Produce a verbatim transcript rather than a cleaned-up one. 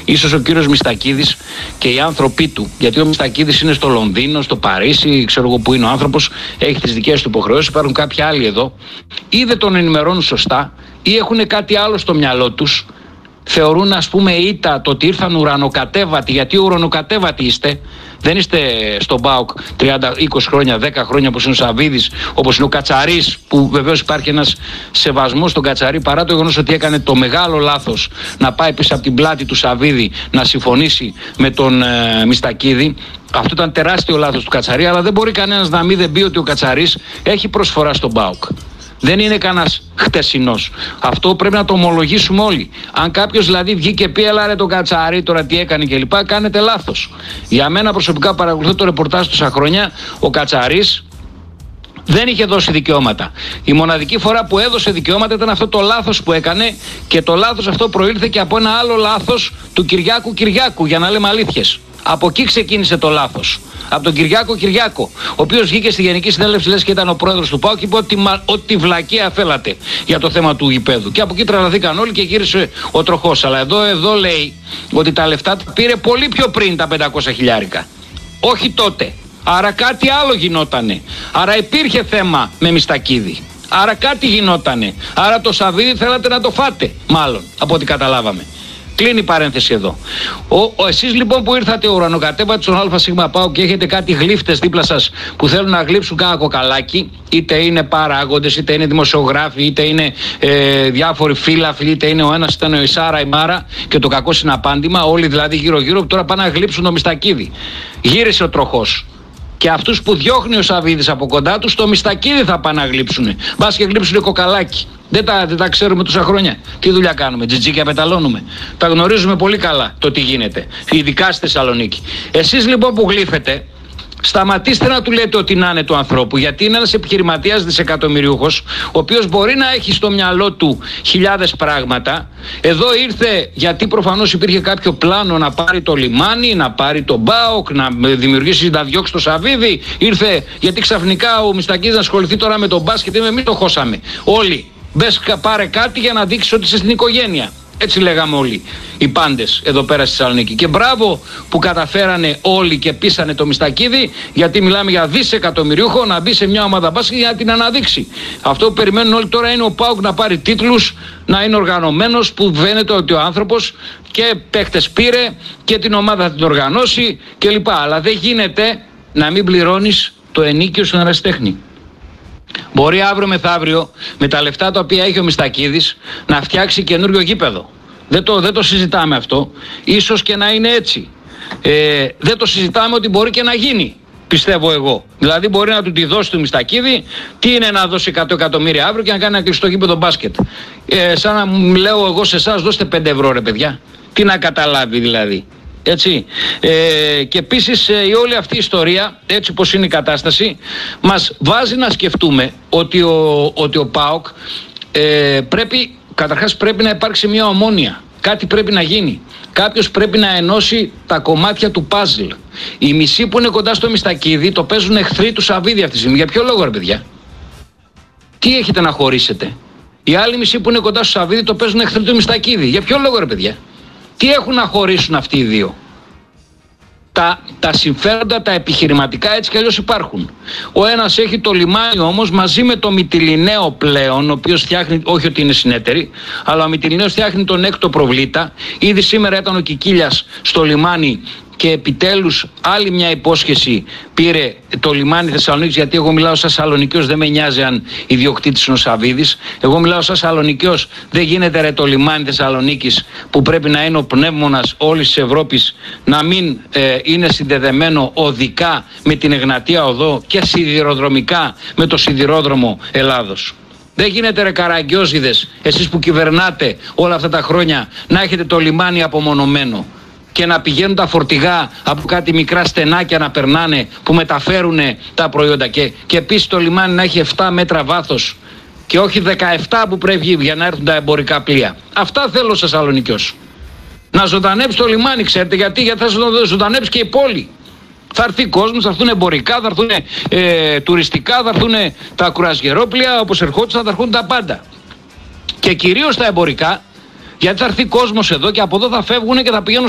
Ίσως ο κύριος Μιστακίδης και οι άνθρωποι του, γιατί ο Μιστακίδης είναι στο Λονδίνο, στο Παρίσι, ξέρω εγώ που είναι ο άνθρωπος, έχει τις δικές του υποχρεώσεις, υπάρχουν κάποιοι άλλοι εδώ, ή δεν τον ενημερώνουν σωστά, ή έχουν κάτι άλλο στο μυαλό τους. Θεωρούν, ας πούμε, ήττα το ότι ήρθαν ουρανοκατέβατοι, γιατί ουρανοκατέβατοι είστε. Δεν είστε στον ΠΑΟΚ τριάντα είκοσι χρόνια, δέκα χρόνια όπως είναι ο Σαββίδης, όπως είναι ο Κατσαρής, που βεβαίως υπάρχει ένας σεβασμός στον Κατσαρή, παρά το γεγονός ότι έκανε το μεγάλο λάθος να πάει πίσω από την πλάτη του Σαββίδη να συμφωνήσει με τον ε, Μιστακίδη. Αυτό ήταν τεράστιο λάθος του Κατσαρή, αλλά δεν μπορεί κανένας να μην δεν πει ότι ο Κατσαρής έχει προσφορά στον ΠΑΟΚ. Δεν είναι κανένας χτεσινός. Αυτό πρέπει να το ομολογήσουμε όλοι. Αν κάποιος δηλαδή βγει και πει έλα ρε τον Κατσαρή τώρα τι έκανε κλπ, κάνετε λάθος. Για μένα προσωπικά, παρακολουθώ το ρεπορτάζ τόσα χρόνια, ο Κατσαρής δεν είχε δώσει δικαιώματα. Η μοναδική φορά που έδωσε δικαιώματα ήταν αυτό το λάθος που έκανε, και το λάθος αυτό προήλθε και από ένα άλλο λάθος του Κυριάκου Κυριάκου, για να λέμε αλήθειες. Από εκεί ξεκίνησε το λάθος. Από τον Κυριάκο Κυριάκο, ο οποίος βγήκε στη Γενική Συνέλευση, λες και ήταν ο πρόεδρος του ΠΑΟΚ, και είπε ότι, ότι βλακεία θέλατε για το θέμα του γηπέδου. Και από εκεί τρελαθήκαν όλοι και γύρισε ο τροχός. Αλλά εδώ, εδώ λέει ότι τα λεφτά τα πήρε πολύ πιο πριν τα πεντακόσια χιλιάρικα. Όχι τότε. Άρα κάτι άλλο γινότανε. Άρα υπήρχε θέμα με Μιστακίδη. Άρα κάτι γινότανε. Άρα το Σαββίδι θέλατε να το φάτε, μάλλον, από ό,τι καταλάβαμε. Κλείνει η παρένθεση εδώ. Ο, ο, εσείς λοιπόν που ήρθατε ουρανοκατέβατοι στον ΑΣ ΠΑΟΚ και έχετε κάτι γλύφτες δίπλα σας που θέλουν να γλύψουν κάνα κοκαλάκι, είτε είναι παράγοντες, είτε είναι δημοσιογράφοι, είτε είναι ε, διάφοροι φύλαφλοι, είτε είναι ο ένας, είτε είναι ο Ισάρα, η Μάρα και το κακό συναπάντημα, όλοι δηλαδή γύρω-γύρω, που τώρα πάνε να γλύψουν το Μιστακίδη. Γύρισε ο τροχός. Και αυτούς που διώχνει ο Σαββίδης από κοντά τους, το Μιστακίδη θα πάνε να γλύψουνε. Μπας και γλύψουνε κοκαλάκι. Δεν τα, δεν τα ξέρουμε τόσα χρόνια. Τι δουλειά κάνουμε, τζιτζίκια πεταλώνουμε. Τα γνωρίζουμε πολύ καλά το τι γίνεται. Ειδικά στη Θεσσαλονίκη. Εσείς λοιπόν που γλύφετε, σταματήστε να του λέτε ότι να είναι του ανθρώπου, γιατί είναι ένας επιχειρηματίας δισεκατομμυριούχος, ο οποίος μπορεί να έχει στο μυαλό του χιλιάδες πράγματα. Εδώ ήρθε γιατί προφανώς υπήρχε κάποιο πλάνο να πάρει το λιμάνι, να πάρει τον ΠΑΟΚ, να δημιουργήσει, να διώξει το Σαββίδι. Ήρθε γιατί ξαφνικά ο Μιστακίδης να ασχοληθεί τώρα με τον μπάσκετ. Εμείς το χώσαμε όλοι. Μπες πάρε κάτι για να δείξεις ότι είσαι στην οικογένεια. Έτσι λέγαμε όλοι οι πάντες εδώ πέρα στη Θεσσαλονίκη. Και μπράβο που καταφέρανε όλοι και πείσανε το Μιστακίδη, γιατί μιλάμε για δισεκατομμυριούχο να μπει σε μια ομάδα μπάσκετ για να την αναδείξει. Αυτό που περιμένουν όλοι τώρα είναι ο ΠΑΟΚ να πάρει τίτλους, να είναι οργανωμένος, που φαίνεται ότι ο άνθρωπος και παίχτες πήρε και την ομάδα θα την οργανώσει κλπ. Αλλά δεν γίνεται να μην πληρώνεις το ενίκιο στον ερασιτέχνη. Μπορεί αύριο μεθαύριο με τα λεφτά τα οποία έχει ο Μιστακίδης να φτιάξει καινούριο γήπεδο. Δεν το, δεν το συζητάμε αυτό. Ίσως και να είναι έτσι. Ε, δεν το συζητάμε ότι μπορεί και να γίνει, πιστεύω εγώ. Δηλαδή μπορεί να του τη δώσει του Μιστακίδη. Τι είναι να δώσει εκατό εκατομμύρια αύριο και να κάνει ένα κλειστό γήπεδο μπάσκετ. Ε, σαν να μου λέω εγώ σε εσάς, δώστε πέντε ευρώ ρε παιδιά. Τι να καταλάβει δηλαδή. Έτσι. Ε, και επίσης ε, η όλη αυτή η ιστορία, έτσι πως είναι η κατάσταση, μας βάζει να σκεφτούμε ότι ο, ότι ο ΠΑΟΚ ε, πρέπει, καταρχάς πρέπει να υπάρξει μια ομόνοια. Κάτι πρέπει να γίνει. Κάποιος πρέπει να ενώσει τα κομμάτια του παζλ. Οι μισοί που είναι κοντά στο Μιστακίδη το παίζουν εχθροί του Σαββίδη αυτή τη στιγμή. Για ποιο λόγο ρε παιδιά? Τι έχετε να χωρίσετε? Οι άλλοι μισοί που είναι κοντά στο Σαββίδη το παίζουν εχθροί του Μιστακίδη. Για ποιο λόγο ρε παιδιά? Τι έχουν να χωρίσουν αυτοί οι δύο? Τα, τα συμφέροντα, τα επιχειρηματικά έτσι κι αλλιώς υπάρχουν. Ο ένας έχει το λιμάνι όμως μαζί με το Μυτιληναίο πλέον, ο οποίος φτιάχνει, όχι ότι είναι συνέτεροι, αλλά ο Μυτιληναίος φτιάχνει τον έκτο προβλήτα. Ήδη σήμερα ήταν ο Κικίλιας στο λιμάνι και επιτέλους άλλη μια υπόσχεση πήρε το λιμάνι Θεσσαλονίκης, γιατί εγώ μιλάω σαν Σαλονικιός, δεν με νοιάζει αν ιδιοκτήτης είναι ο Σαββίδης. Εγώ μιλάω σαν Σαλονικιός, δεν γίνεται ρε το λιμάνι Θεσσαλονίκης που πρέπει να είναι ο πνεύμονας όλης της Ευρώπης να μην ε, είναι συνδεδεμένο οδικά με την Εγνατία Οδό και σιδηροδρομικά με το σιδηρόδρομο Ελλάδος. Δεν γίνεται ρε καραγκιόζιδες, εσείς που κυβερνάτε όλα αυτά τα χρόνια, να έχετε το λιμάνι απομονωμένο και να πηγαίνουν τα φορτηγά από κάτι μικρά στενάκια να περνάνε που μεταφέρουν τα προϊόντα, και, και επίσης το λιμάνι να έχει επτά μέτρα βάθος και όχι δεκαεπτά που πρέπει για να έρθουν τα εμπορικά πλοία. Αυτά θέλω σε Θεσσαλονικιός. Να ζωντανέψει το λιμάνι, ξέρετε γιατί? Γιατί θα ζωντανέψει και η πόλη. Θα έρθει κόσμος, θα έρθουν εμπορικά, θα έρθουν ε, τουριστικά, θα έρθουν τα κουρασγερόπλια όπως ερχόντουσαν, θα έρθουν τα πάντα. Και κυρίως τα εμπορικά, γιατί θα έρθει κόσμος εδώ και από εδώ θα φεύγουν και θα πηγαίνουν